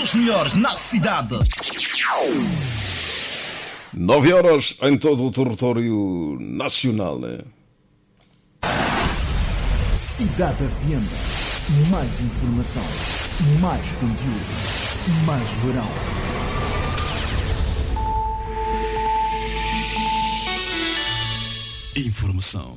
dos melhores na cidade. 9 horas em todo o território nacional, né? Cidade FM. Mais informação, mais conteúdo, mais verão. Informação.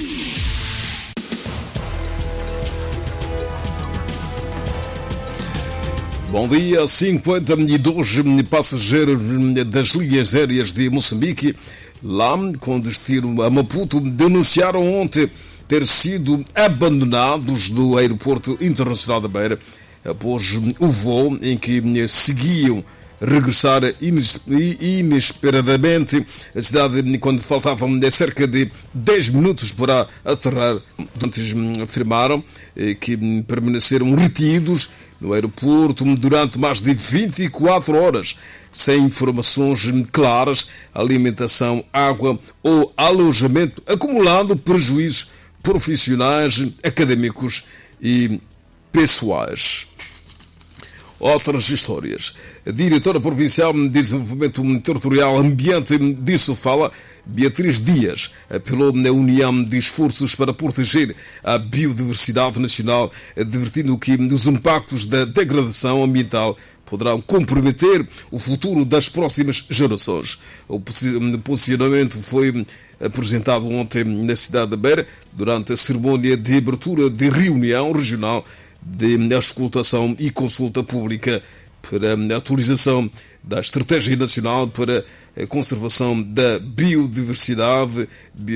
Bom dia, 52 passageiros das linhas aéreas de Moçambique, lá com destino a Maputo, denunciaram ontem ter sido abandonados no Aeroporto Internacional da Beira após o voo em que seguiam regressar inesperadamente à cidade quando faltavam cerca de 10 minutos para aterrar. Antes afirmaram que permaneceram retidos no aeroporto durante mais de 24 horas, sem informações claras, alimentação, água ou alojamento, acumulando prejuízos profissionais, académicos e pessoais. Outras histórias. A diretora provincial de Desenvolvimento Territorial Ambiente de Sofala, Beatriz Dias, apelou na união de esforços para proteger a biodiversidade nacional, advertindo que os impactos da degradação ambiental poderão comprometer o futuro das próximas gerações. O posicionamento foi apresentado ontem na cidade de Beira, durante a cerimónia de abertura de reunião regional de escutação e consulta pública para a atualização da Estratégia Nacional para a Conservação da Biodiversidade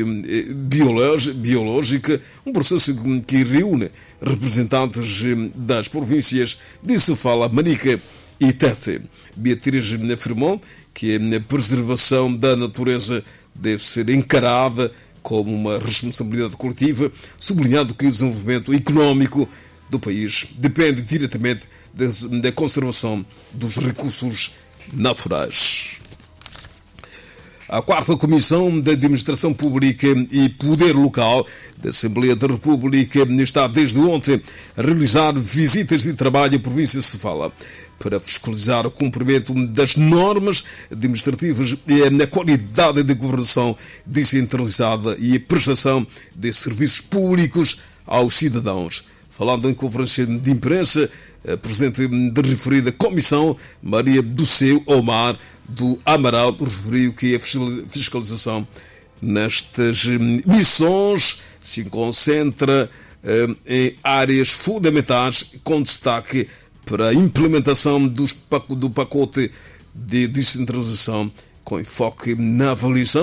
Biológica, um processo que reúne representantes das províncias de Sofala, Manica e Tete. Beatriz afirmou que a preservação da natureza deve ser encarada como uma responsabilidade coletiva, sublinhando que o desenvolvimento económico do país depende diretamente da conservação dos recursos naturais. A 4ª Comissão de Administração Pública e Poder Local da Assembleia da República está desde ontem a realizar visitas de trabalho à província de Sofala para fiscalizar o cumprimento das normas administrativas e a qualidade de governação descentralizada e a prestação de serviços públicos aos cidadãos. Falando em conferência de imprensa, a presidente da referida comissão, Maria do Céu Omar do Amaral, referiu que a fiscalização nestas missões se concentra em áreas fundamentais, com destaque para a implementação do pacote de descentralização, com enfoque na avaliação